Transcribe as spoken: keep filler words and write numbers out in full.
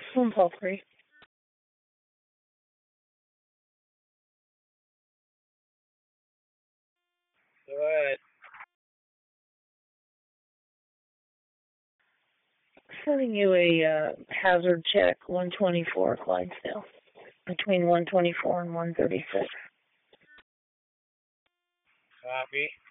Phone call free. Go ahead. Sending you a uh, hazard check, one twenty-four Clydesdale, between one twenty-four and one thirty-six. Copy.